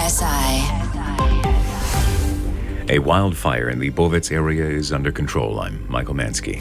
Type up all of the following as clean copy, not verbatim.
SI. A wildfire in the Bovec area is under control. I'm Michael Mansky.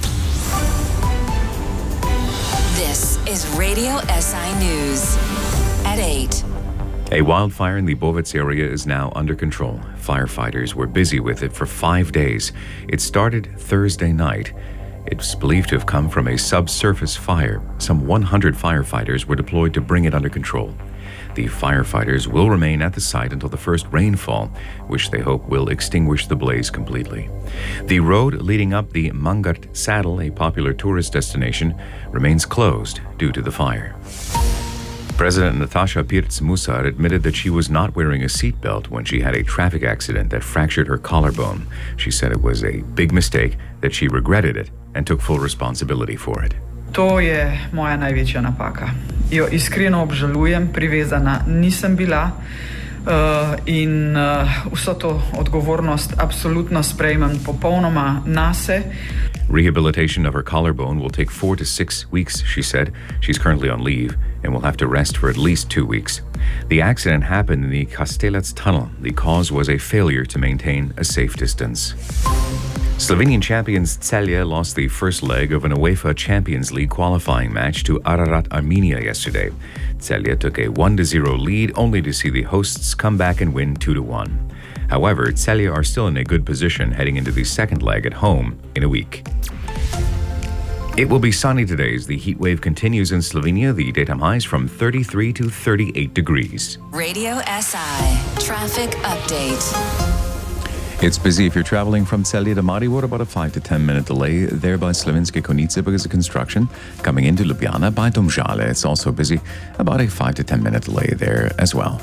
This is Radio SI News at 8. A wildfire in the Bovec area is now under control. Firefighters were busy with it for 5 days. It started Thursday night. It's believed to have come from a subsurface fire. Some 100 firefighters were deployed to bring it under control. The firefighters will remain at the site until the first rainfall, which they hope will extinguish the blaze completely. The road leading up the Mangart Saddle, a popular tourist destination, remains closed due to the fire. President Natasha Pirc-Musar admitted that she was not wearing a seatbelt when she had a traffic accident that fractured her collarbone. She said it was a big mistake, that she regretted it and took full responsibility for it. To je moja največja napaka. Jo iskreno obžalujem, privezana nisem bila in vso to odgovornost absolutno sprejmem popolnoma nase. Rehabilitation of her collarbone will take 4 to 6 weeks, she said. She's currently on leave and will have to rest for at least 2 weeks. The accident happened in the Kastelec tunnel. The cause was a failure to maintain a safe distance. Slovenian champions Celje lost the first leg of an UEFA Champions League qualifying match to Ararat Armenia yesterday. Celje took a 1-0 lead only to see the hosts come back and win 2-1. However, Celje are still in a good position heading into the second leg at home in a week. It will be sunny today as the heat wave continues in Slovenia. The daytime highs from 33 to 38 degrees. Radio SI traffic update. It's busy if you're traveling from Celje to Maribor, about a 5 to 10 minute delay there by Slovenske Konjice because of construction. Coming into Ljubljana by Domžale, it's also busy, about a 5 to 10 minute delay there as well.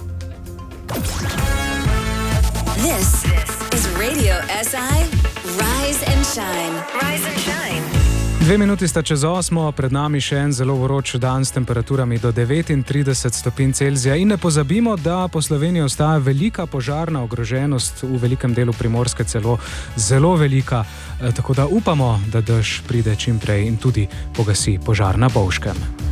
This is Radio SI Rise and Shine. Rise and Shine. 2 minuti sta čez 8, pred nami še en zelo vroč dan s temperaturami do 39 stopinj Celzija. In ne pozabimo, da po Sloveniji ostaja velika požarna ogroženost, v velikem delu Primorske celo zelo velika. Tako da upamo, da dež pride čim prej in tudi pogasi požar na Bovškem.